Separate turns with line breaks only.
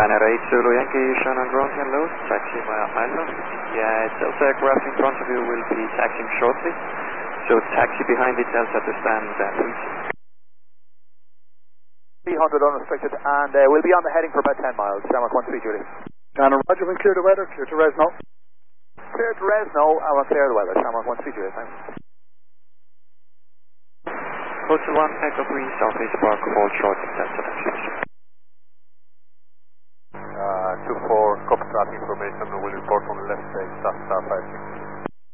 China 8 Zulu Yankee, Shannon ground hello, taxi Milo. Yeah, Delta aircraft in front of you will be taxiing shortly, so taxi behind it, Delta to stand please.
300 unrestricted, and we'll be on the heading for about 10 miles, Shamrock 13 Julie.
China Roger, when clear the weather, clear to res now.
Clear to res now, I will clear the weather, Shamrock 13 Julie, thanks.
Hotel 1, Echo 3, Southeast Park, hold short, Delta taxi.
2-4, copy traffic information, will report on the left side, star 56.